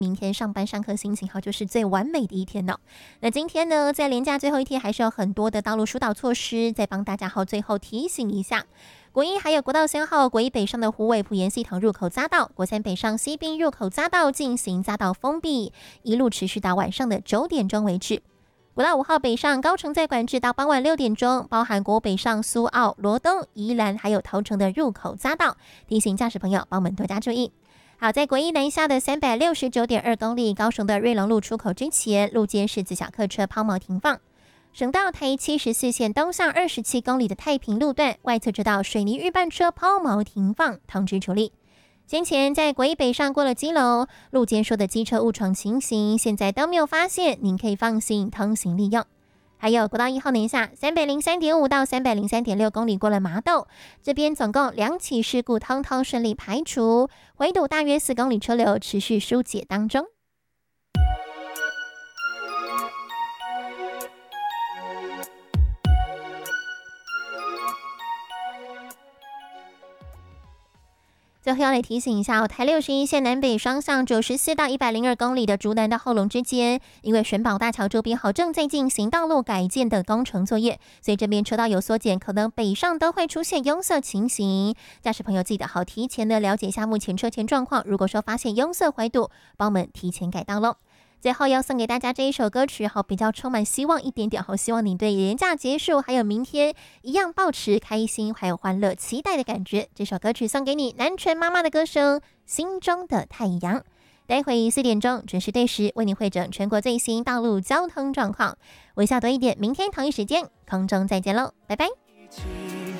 明天上班上课心情好，就是最完美的一天呢。那今天呢，在连假最后一天，还是有很多的道路疏导措施，再帮大家最后提醒一下。国一还有国道3号国一北上的虎尾埔盐系统入口匝道，国三北上西滨入口匝道进行匝道封闭，一路持续到晚上的9点钟为止。国道5号北上高乘再管制到傍晚6点钟，包含国北上苏澳、罗东、宜兰还有头城的入口匝道，提醒驾驶朋友帮我们多加注意。好，在国一南下的369.2公里，高雄的瑞隆路出口之前，路肩是自小客车抛锚停放。省道台74线东向27公里的太平路段，外侧车道水泥预拌车抛锚停放，通知处理。先前在国一北上过了基隆，路肩说的机车误闯情形，现在都没有发现，您可以放心通行利用。还有国道1号南下303.5到303.6公里过了麻豆，这边总共2起事故，通通顺利排除，围堵大约4公里车流持续疏解当中。最后要来提醒一下台61线南北双向94到102公里的竹南到后龙之间，因为神宝大桥周边正在进行道路改建的工程作业，所以这边车道有缩减，可能北上都会出现拥塞情形。驾驶朋友记得提前的了解一下目前车前状况，如果说发现拥塞回堵，帮我们提前改道咯。最后要送给大家这一首歌曲，比较充满希望一点点，希望你对连假结束还有明天一样抱持开心还有欢乐期待的感觉。这首歌曲送给你，南拳妈妈的歌声《心中的太阳》。待会4点钟准时对时为你汇整全国最新道路交通状况。微笑多一点，明天同一时间空中再见喽，拜拜。